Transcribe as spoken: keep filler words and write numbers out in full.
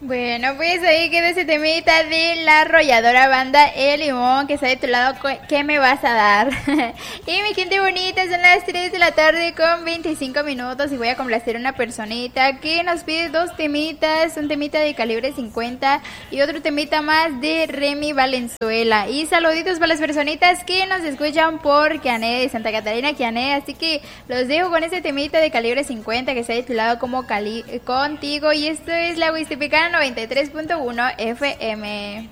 Bueno, pues ahí queda ese temita de la arrolladora banda El Limón, que está titulado ¿Qué me vas a dar? Y mi gente bonita, son las tres de la tarde con veinticinco minutos y voy a complacer a una personita que nos pide dos temitas, un temita de calibre cincuenta y otro temita más de Remy Valenzuela. Y saluditos para las personitas que nos escuchan por Quiané, de Santa Catarina, Quiané, así que los dejo con ese temita de calibre cincuenta que está titulado como Cali Contigo, y esto es la Huistepecana noventa y tres punto uno F M.